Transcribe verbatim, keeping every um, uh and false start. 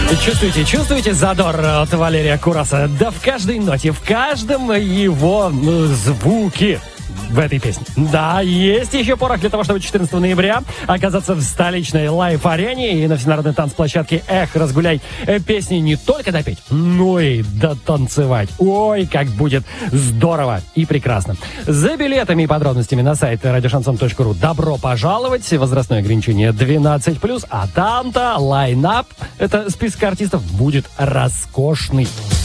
Чувствуете, чувствуете задор от Валерия Кураса? Да в каждой ноте, в каждом его звуке в этой песне. Да, есть еще порох для того, чтобы четырнадцатого ноября оказаться в столичной лайв-арене и на всенародной танцплощадке «Эх, разгуляй» песни не только допеть, но и дотанцевать. Ой, как будет здорово и прекрасно. За билетами и подробностями на сайт радиошансон точка ру добро пожаловать. Возрастное ограничение двенадцать плюс, а там-то лайн-ап, это список артистов, будет роскошный.